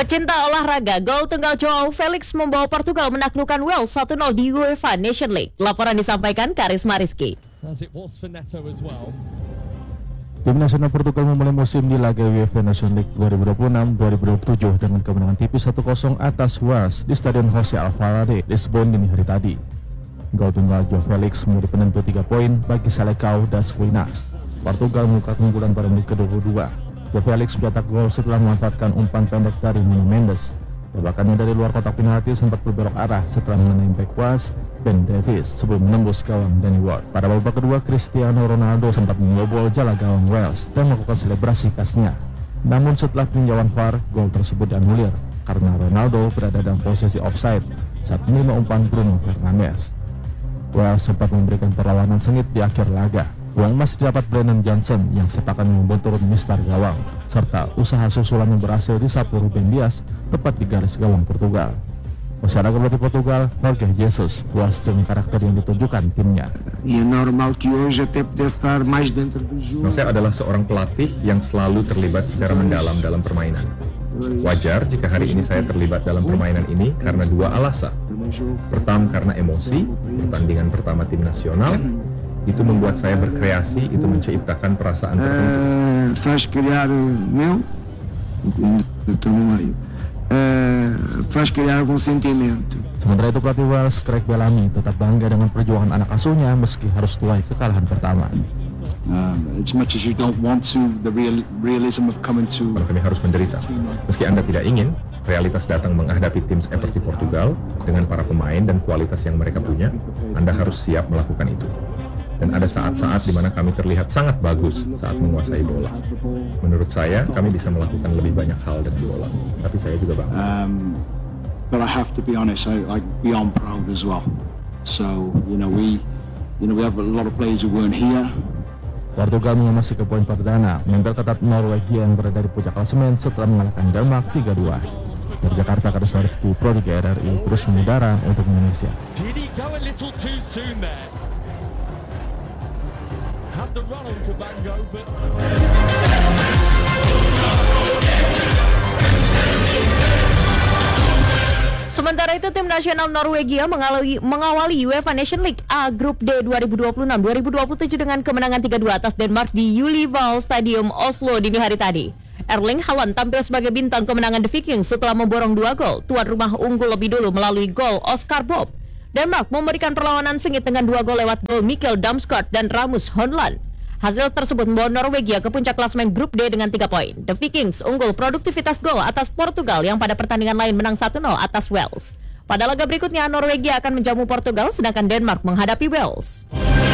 Pecinta olahraga, gol tunggal Joao Felix membawa Portugal menaklukkan Wales 1-0 di UEFA Nation League. Laporan disampaikan Karisma Rizky. Tim nasional Portugal memulai musim di laga UEFA Nation League 2026-2027 dengan kemenangan tipis 1-0 atas Wales di Stadion Jose Alvalade, Lisbon dini hari tadi. Gol tunggal Joao Felix menjadi penentu 3 poin bagi Seleção das Colinas. Portugal membuka keunggulan pada menit ke-22. Joao Felix mencetak gol setelah memanfaatkan umpan pendek dari Nuno Mendes. Tembakannya dari luar kotak penalti sempat berbelok arah setelah mengenai bek Wales Ben Davies sebelum menembus gawang Danny Ward. Pada babak kedua, Cristiano Ronaldo sempat membobol jala gawang Wales dan melakukan selebrasi khasnya. Namun setelah peninjauan VAR, gol tersebut dianulir karena Ronaldo berada dalam posisi offside saat menerima umpan Bruno Fernandes. Wales sempat memberikan perlawanan sengit di akhir laga. Uang emas didapat Brennan Johnson yang sepakan membuat turun mistar gawang, serta usaha susulan yang berhasil disapu Ruben Dias tepat di garis gawang Portugal. Usaha pelatih Portugal, Jorge Jesus, puas dengan karakter yang ditunjukkan timnya. Saya adalah seorang pelatih yang selalu terlibat secara mendalam dalam permainan. Wajar jika hari ini saya terlibat dalam permainan ini karena dua alasan. Pertama, karena emosi, pertandingan pertama tim nasional, itu membuat saya berkreasi, itu menciptakan perasaan tertentu. Sementara itu pelatih Wales, Craig Bellamy, tetap bangga dengan perjuangan anak asuhnya meski harus tuai kekalahan pertama. Kalau kami harus menderita, meski Anda tidak ingin, realitas datang menghadapi tim seperti Portugal dengan para pemain dan kualitas yang mereka punya. Anda harus siap melakukan itu. Dan ada saat-saat di mana kami terlihat sangat bagus saat menguasai bola. Menurut saya, kami bisa melakukan lebih banyak hal dengan bola. Tapi saya juga bangga. But I have to be honest, I'm beyond proud as well. So, we have a lot of players who weren't here. Portugal mengemasi ke poin perdana, menempel ketat Norwegia yang berada di puncak klasemen setelah mengalahkan Denmark 3-2. Dari Jakarta, Karisma Rizky, Pro 3 RRI, terus mengudara untuk Indonesia. Sementara itu, tim nasional Norwegia mengawali UEFA Nation League A Grup D 2026-2027 dengan kemenangan 3-2 atas Denmark di Ullevål Stadium Oslo dini hari tadi. Erling Haaland tampil sebagai bintang kemenangan The Vikings setelah memborong 2 gol. Tuan rumah unggul lebih dulu melalui gol Oscar Bob. Denmark memberikan perlawanan sengit dengan 2 gol lewat gol Mikkel Damsgaard dan Rasmus Højlund. Hasil tersebut membawa Norwegia ke puncak klasemen grup D dengan 3 poin. The Vikings unggul produktivitas gol atas Portugal yang pada pertandingan lain menang 1-0 atas Wales. Pada laga berikutnya, Norwegia akan menjamu Portugal sedangkan Denmark menghadapi Wales.